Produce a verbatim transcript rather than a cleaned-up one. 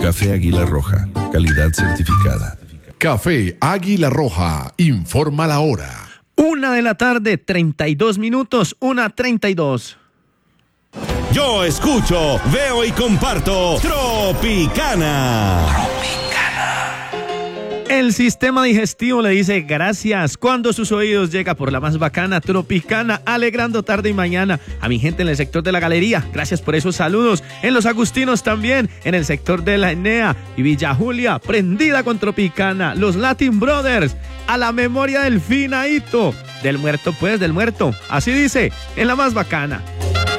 Café Águila Roja, calidad certificada. Café Águila Roja, informa la hora. Una de la tarde, treinta y dos minutos, una treinta y dos. Yo escucho, veo y comparto Tropicana. El sistema digestivo le dice gracias cuando sus oídos llega por la más bacana Tropicana, alegrando tarde y mañana. A mi gente en el sector de la Galería, gracias por esos saludos. En los Agustinos también, en el sector de la Enea y Villa Julia, prendida con Tropicana. Los Latin Brothers, a la memoria del finadito. Del muerto pues, del muerto. Así dice, en la más bacana.